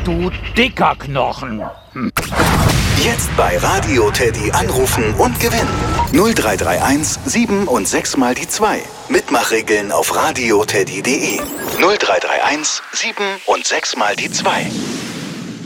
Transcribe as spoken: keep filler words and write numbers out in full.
du dicker Knochen. Hm. Jetzt bei Radio Teddy anrufen und gewinnen. null drei drei eins sieben und sechs mal die zwei. Mitmachregeln auf radioteddy punkt de. null drei drei eins sieben und sechs mal die zwei.